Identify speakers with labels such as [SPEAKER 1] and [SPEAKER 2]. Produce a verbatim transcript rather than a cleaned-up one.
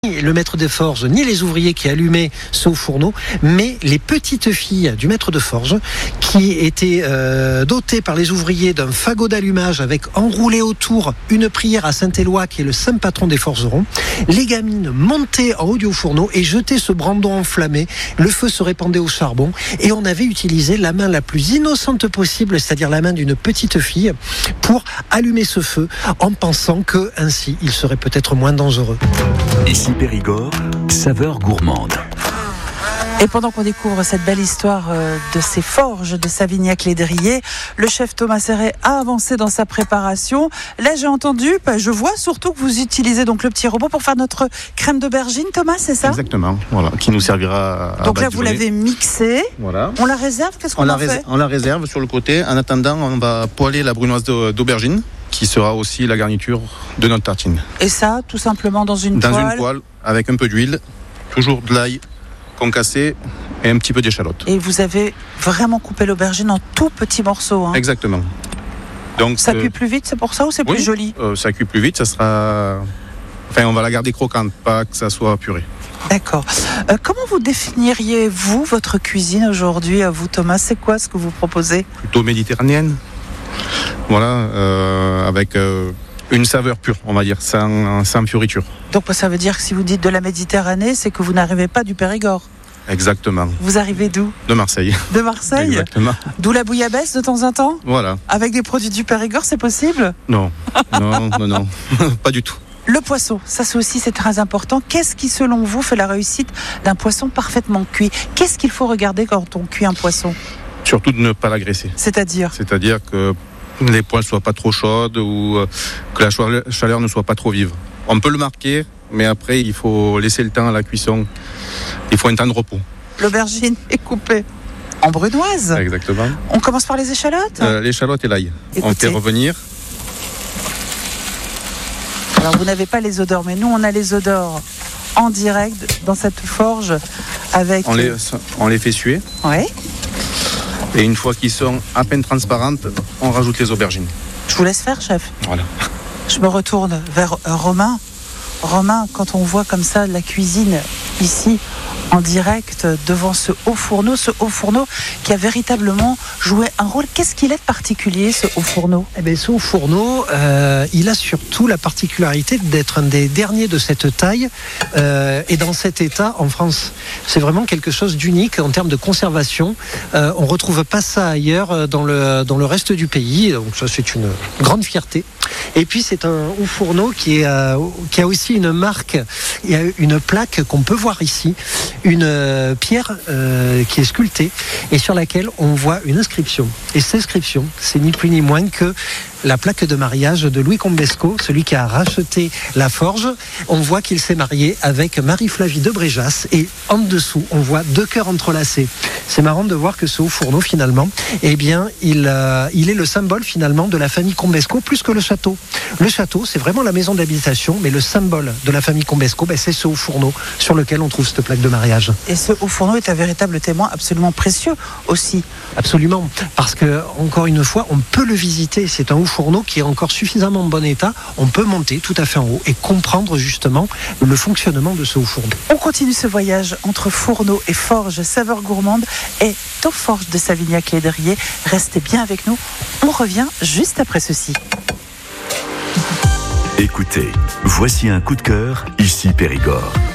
[SPEAKER 1] le maître de forge, ni les ouvriers qui allumaient ce haut fourneau, mais les petites filles du maître de forge qui étaient euh, dotées par les ouvriers d'un fagot d'allumage avec enroulé autour une prière à Saint-Éloi qui est le saint patron des forgerons. Les gamines montaient en haut du haut fourneau et jetaient ce brandon enflammé. Le feu se répandait au charbon et on avait utilisé la main la plus innocente possible, c'est-à-dire la main d'une petite fille, pour allumer ce feu en pensant que ainsi il serait peut-être moins dangereux.
[SPEAKER 2] Ici Périgord, saveur gourmande.
[SPEAKER 3] Et pendant qu'on découvre cette belle histoire de ces forges de Savignac-les-Driers, le chef Thomas Serret a avancé dans sa préparation. Là, j'ai entendu, je vois surtout que vous utilisez donc le petit robot pour faire notre crème d'aubergine, Thomas, c'est ça ?
[SPEAKER 4] Exactement, voilà, qui nous servira à
[SPEAKER 3] Donc là, vous l'avez mixé.
[SPEAKER 4] Voilà.
[SPEAKER 3] On la réserve, qu'est-ce qu'on
[SPEAKER 4] on
[SPEAKER 3] en
[SPEAKER 4] la
[SPEAKER 3] fait
[SPEAKER 4] rés- On la réserve sur le côté. En attendant, on va poêler la brunoise d'aubergine, qui sera aussi la garniture de notre tartine.
[SPEAKER 3] Et ça, tout simplement dans une
[SPEAKER 4] Dans
[SPEAKER 3] poêle
[SPEAKER 4] une poêle, avec un peu d'huile, toujours de l'ail concassé et un petit peu d'échalote.
[SPEAKER 3] Et vous avez vraiment coupé l'aubergine en tout petits morceaux. Hein.
[SPEAKER 4] Exactement. Donc,
[SPEAKER 3] ça
[SPEAKER 4] euh,
[SPEAKER 3] cuit plus vite, c'est pour ça, ou c'est
[SPEAKER 4] oui,
[SPEAKER 3] plus joli
[SPEAKER 4] euh, Ça cuit plus vite, ça sera... Enfin, on va la garder croquante, pas que ça soit puré.
[SPEAKER 3] D'accord. Euh, comment vous définiriez-vous votre cuisine aujourd'hui, à vous, Thomas ? C'est quoi ce que vous proposez ?
[SPEAKER 4] Plutôt méditerranéenne. Voilà, euh, avec euh, une saveur pure, on va dire, sans, sans fioriture.
[SPEAKER 3] Donc ça veut dire que si vous dites de la Méditerranée, c'est que vous n'arrivez pas du Périgord.
[SPEAKER 4] Exactement.
[SPEAKER 3] Vous arrivez d'où ?
[SPEAKER 4] De Marseille.
[SPEAKER 3] De Marseille ?
[SPEAKER 4] Exactement.
[SPEAKER 3] D'où la bouillabaisse de temps en temps ?
[SPEAKER 4] Voilà.
[SPEAKER 3] Avec des produits du Périgord, c'est possible ?
[SPEAKER 4] Non, non, non, non, pas du tout.
[SPEAKER 3] Le poisson, ça c'est aussi c'est très important. Qu'est-ce qui, selon vous, fait la réussite d'un poisson parfaitement cuit ? Qu'est-ce qu'il faut regarder quand on cuit un poisson ?
[SPEAKER 4] Surtout de ne pas l'agresser.
[SPEAKER 3] C'est-à-dire ?
[SPEAKER 4] C'est-à-dire que les poêles ne soient pas trop chaudes ou que la chaleur ne soit pas trop vive. On peut le marquer, mais après, il faut laisser le temps à la cuisson. Il faut un temps de repos.
[SPEAKER 3] L'aubergine est coupée en brunoise.
[SPEAKER 4] Exactement.
[SPEAKER 3] On commence par les échalotes ?
[SPEAKER 4] euh, L'échalote et l'ail.
[SPEAKER 3] Écoutez.
[SPEAKER 4] On fait revenir.
[SPEAKER 3] Alors, vous n'avez pas les odeurs, mais nous, on a les odeurs en direct dans cette forge avec...
[SPEAKER 4] On les, on les fait suer.
[SPEAKER 3] Oui.
[SPEAKER 4] Et une fois qu'ils sont à peine transparentes, on rajoute les aubergines.
[SPEAKER 3] Je vous laisse faire, chef.
[SPEAKER 4] Voilà.
[SPEAKER 3] Je me retourne vers euh, Romain. Romain, quand on voit comme ça la cuisine ici, en direct, devant ce haut fourneau, ce haut fourneau qui a véritablement joué un rôle. Qu'est-ce qu'il est de particulier, ce haut fourneau ?
[SPEAKER 1] Eh bien, ce haut fourneau, euh, il a surtout la particularité d'être un des derniers de cette taille euh, et dans cet état en France. C'est vraiment quelque chose d'unique en termes de conservation. Euh, on ne retrouve pas ça ailleurs dans le, dans le reste du pays. Donc ça, c'est une grande fierté. Et puis, c'est un haut fourneau qui, est, euh, qui a aussi une marque, il y a une plaque qu'on peut voir ici, une euh, pierre euh, qui est sculptée et sur laquelle on voit une inscription. Et cette inscription, c'est ni plus ni moins que la plaque de mariage de Louis Combesco, celui qui a racheté la forge. On voit qu'il s'est marié avec Marie-Flavie de Bréjas et en dessous, on voit deux cœurs entrelacés. C'est marrant de voir que ce haut fourneau, finalement, eh bien, il, euh, il est le symbole, finalement, de la famille Combesco, plus que le château. Le château, c'est vraiment la maison d'habitation, mais le symbole de la famille Combesco, ben, c'est ce haut fourneau sur lequel on trouve cette plaque de mariage.
[SPEAKER 3] Et ce haut fourneau est un véritable témoin absolument précieux aussi.
[SPEAKER 1] Absolument, parce que, encore une fois, on peut le visiter. C'est un haut fourneau qui est encore suffisamment en bon état. On peut monter tout à fait en haut et comprendre justement le fonctionnement de ce haut fourneau.
[SPEAKER 3] On continue ce voyage entre fourneau et forge, saveur gourmande et aux forges de Savignac-les-Driers. Restez bien avec nous. On revient juste après ceci.
[SPEAKER 2] Écoutez, voici un coup de cœur, ici Périgord.